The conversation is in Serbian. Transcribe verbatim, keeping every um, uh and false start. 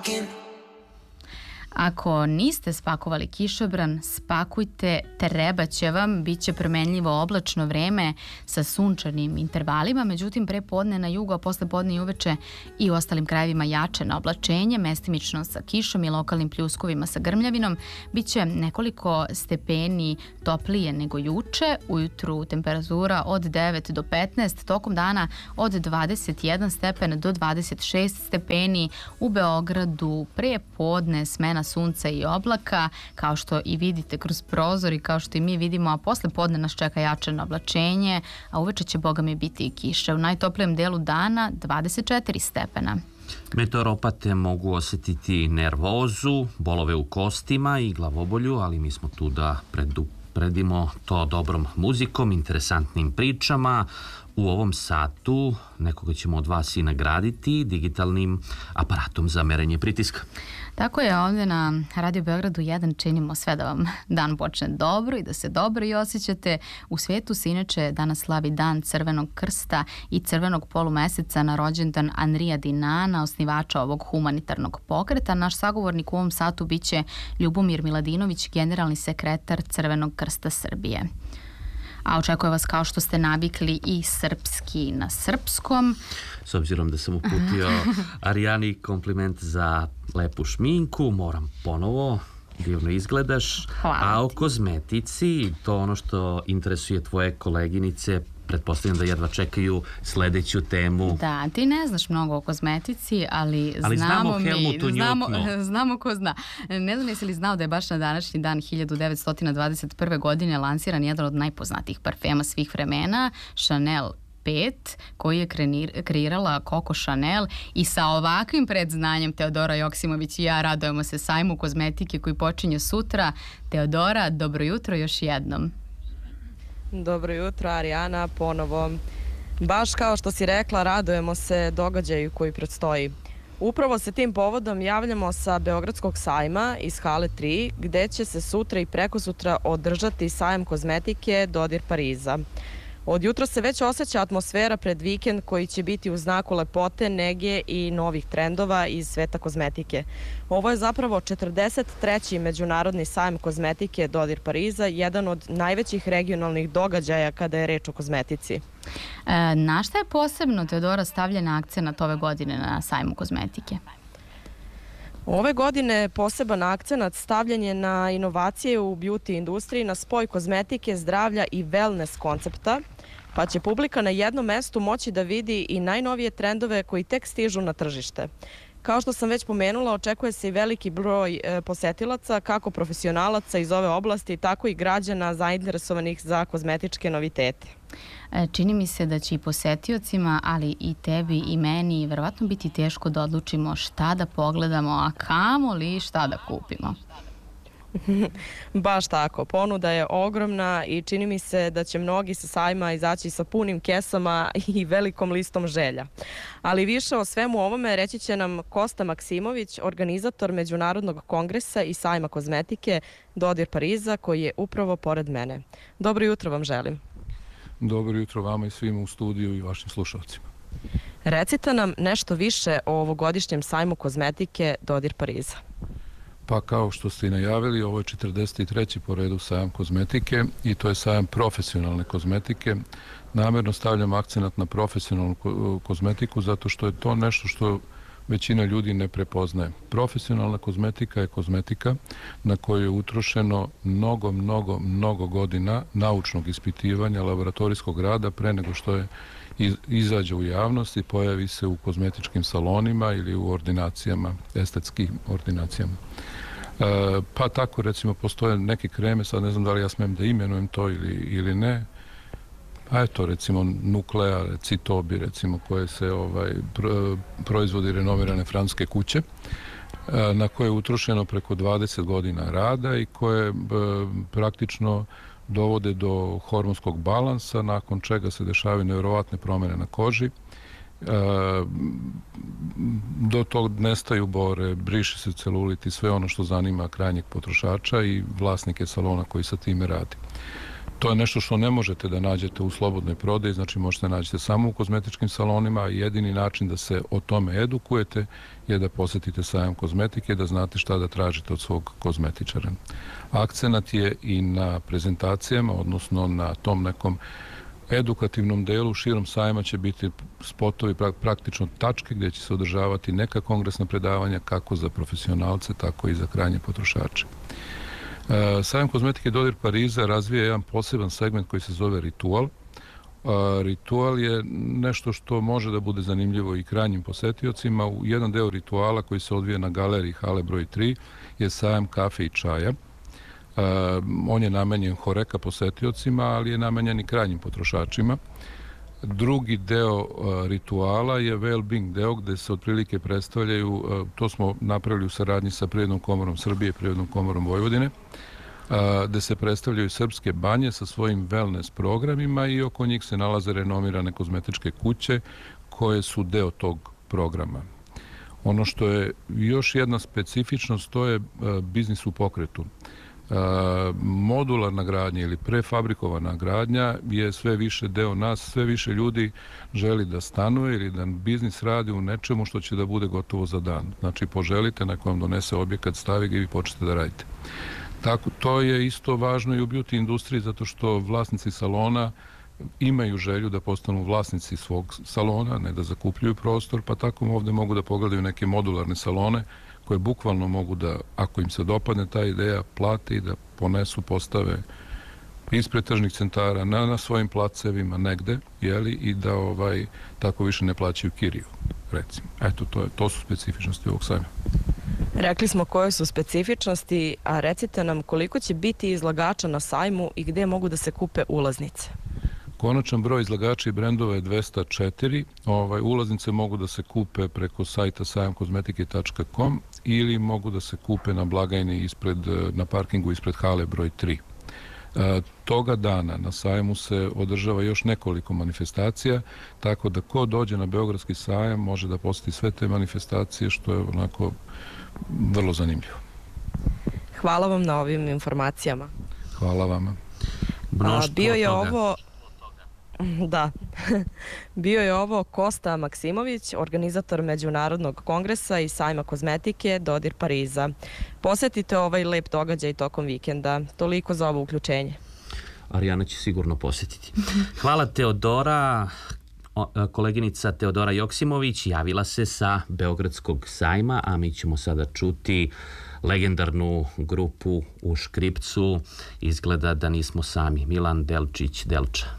Ako niste spakovali kišobran, spakujte, treba će vam, bit će promenljivo oblačno vreme sa sunčanim intervalima, međutim pre podne na jugu, a posle podne i uveče i u ostalim krajevima jače na oblačenje, mestimično sa kišom i lokalnim pljuskovima sa grmljavinom, bit će nekoliko stepeni toplije nego juče, ujutru temperatura od devet do petnaest, tokom dana od dvadeset jedan stepen do dvadeset šest stepeni, u Beogradu pre podne smena sunca i oblaka, kao što i vidite kroz prozor i kao što i mi vidimo, a posle podne nas čeka jačano oblačenje, a uveče će, boga mi, biti i kiše. U najtoplijem delu dana dvadeset četiri stepena. Meteoropate mogu osetiti nervozu, bolove u kostima i glavobolju, ali mi smo tu da predupredimo to dobrom muzikom, interesantnim pričama. U ovom satu nekoga ćemo od vas i nagraditi digitalnim aparatom za merenje pritiska. Tako je, ovdje na Radio Beogradu jedan činimo sve da vam dan počne dobro i da se dobro i osjećate. U svijetu se inače danas slavi dan Crvenog krsta i Crvenog polumeseca na rođendan Anrija Dinana, osnivača ovog humanitarnog pokreta. Naš sagovornik u ovom satu biće Ljubomir Miladinović, generalni sekretar Crvenog krsta Srbije. A očekuje vas, kao što ste navikli, i srpski na srpskom. S obzirom da sam uputio Arijani kompliment za lepu šminku, moram ponovo, divno izgledaš. Hvala. A o kozmetici, to ono što interesuje tvoje koleginice, pretpostavljam da jedva čekaju sledeću temu. Da, ti ne znaš mnogo o kozmetici, ali, ali znamo, znamo Helmutu mi, znamo, Njutnu. znamo ko zna. Ne znam jesi li znao da je baš na današnji dan hiljadu devetsto dvadeset prve. godine lansiran jedan od najpoznatijih parfema svih vremena, Chanel pet, koji je kreirala Coco Chanel, i sa ovakvim predznanjem Teodora Joksimović i ja radujemo se sajmu kozmetike koji počinje sutra. Teodora, dobro jutro još jednom. Dobro jutro, Arijana, ponovo. Baš kao što si rekla, radujemo se događaju koji predstoji. Upravo se tim povodom javljamo sa Beogradskog sajma iz hale tri, gde će se sutra i prekosutra održati sajam kozmetike Dodir Pariza. Od jutra se već osjeća atmosfera pred vikend koji će biti u znaku lepote, nege i novih trendova iz sveta kozmetike. Ovo je zapravo četrdeset treći međunarodni sajam kozmetike Dodir Pariza, jedan od najvećih regionalnih događaja kada je reč o kozmetici. E, na šta je posebno, Teodora, stavljen akcenat ove godine na sajmu kozmetike? Ove godine poseban akcenat stavljen je na inovacije u beauty industriji, na spoj kozmetike, zdravlja i wellness koncepta, pa će publika na jednom mestu moći da vidi i najnovije trendove koji tek stižu na tržište. Kao što sam već pomenula, očekuje se i veliki broj posetilaca, kako profesionalaca iz ove oblasti, tako i građana zainteresovanih za kozmetičke novitete. Čini mi se da će i posetiocima, ali i tebi i meni, verovatno biti teško da odlučimo šta da pogledamo, a kamo li šta da kupimo. Baš tako, ponuda je ogromna i čini mi se da će mnogi sa sajma izaći sa punim kesama i velikom listom želja. Ali više o svemu ovome reći će nam Kosta Maksimović, organizator Međunarodnog kongresa i sajma kozmetike Dodir Pariza, koji je upravo pored mene. Dobro jutro vam želim. Dobro jutro vama i svima u studiju i vašim slušalcima. Recite nam nešto više o ovogodišnjem sajmu kozmetike Dodir Pariza. Pa kao što ste i najavili, ovo je četrdeset treći po redu sajam kozmetike i to je sajam profesionalne kozmetike. Namjerno stavljam akcenat na profesionalnu kozmetiku zato što je to nešto što većina ljudi ne prepoznaje. Profesionalna kozmetika je kozmetika na koju je utrošeno mnogo, mnogo, mnogo godina naučnog ispitivanja, laboratorijskog rada pre nego što je izađe u javnost i pojavi se u kozmetičkim salonima ili u ordinacijama, estetskim ordinacijama. Pa tako, recimo, postoje neke kreme, sad ne znam da li ja smem da imenujem to ili, ili ne, a eto, recimo, Nuklea, Citobi, recimo, koje se ovaj, proizvodi renomirane francuske kuće, na koje je utrošeno preko dvadeset godina rada i koje praktično dovode do hormonskog balansa, nakon čega se dešavaju nevjerovatne promjene na koži. Do tog nestaju bore, briše se celulit i sve ono što zanima krajnjeg potrošača i vlasnike salona koji sa time radi. To je nešto što ne možete da nađete u slobodnoj prodaji, znači možete nađete samo u kozmetičkim salonima i jedini način da se o tome edukujete je da posetite sajam kozmetike, da znate šta da tražite od svog kozmetičara. Akcenat je i na prezentacijama, odnosno na tom nekom edukativnom delu. Širom sajma će biti spotovi, praktično tačke gdje će se održavati neka kongresna predavanja kako za profesionalce, tako i za krajnje potrošače. Sajam kozmetike Dodir Pariza razvija jedan poseban segment koji se zove ritual. Ritual je nešto što može da bude zanimljivo i krajnjim posetiocima. Jedan deo rituala koji se odvija na galeriji Hale broj tri je sajam kafe i čaja. On je namenjen horeka posetiocima, ali je namenjen i krajnjim potrošačima. Drugi deo rituala je well-being deo gde se otprilike predstavljaju, to smo napravili u saradnji sa Privrednom komorom Srbije i Privrednom komorom Vojvodine, gde se predstavljaju srpske banje sa svojim wellness programima i oko njih se nalaze renomirane kozmetičke kuće koje su deo tog programa. Ono što je još jedna specifičnost, to je biznis u pokretu. Modularna gradnja ili prefabrikovana gradnja je sve više deo nas, sve više ljudi želi da stanuje ili da biznis radi u nečemu što će da bude gotovo za dan. Znači, poželite, neko vam donese objekat, stavi ga i vi počnete da radite. Tako, to je isto važno i u beauty industriji, zato što vlasnici salona imaju želju da postanu vlasnici svog salona, ne da zakupljuju prostor, pa tako ovde mogu da pogledaju neke modularne salone koje bukvalno mogu da, ako im se dopadne ta ideja, plate i da ponesu, postave ispred tržnih centara, na, na svojim placevima negde, jeli, i da ovaj, tako više ne plaćaju kiriju, recimo. Eto, to, je, to su specifičnosti ovog sajma. Rekli smo koje su specifičnosti, a recite nam koliko će biti izlagača na sajmu i gde mogu da se kupe ulaznice? Konačan broj izlagača i brendova je dvesta četiri. Ovaj, ulaznice mogu da se kupe preko sajta sajam kozmetike tačka com ili mogu da se kupe na blagajni ispred, na parkingu ispred hale broj tri. E, toga dana na sajmu se održava još nekoliko manifestacija, tako da ko dođe na Beogradski sajam može da poseti sve te manifestacije, što je onako vrlo zanimljivo. Hvala vam na ovim informacijama. Hvala vama. A, bio je ovo Da. Bio je ovo Kosta Maksimović, organizator Međunarodnog kongresa i sajma kozmetike Dodir Pariza. Posetite ovaj lep događaj tokom vikenda. Toliko za ovo uključenje. Arijana će sigurno posetiti. Hvala Teodora. Koleginica Teodora Joksimović javila se sa Beogradskog sajma, a mi ćemo sada čuti legendarnu grupu u Škripcu. Izgleda da nismo sami. Milan Delčić Delča.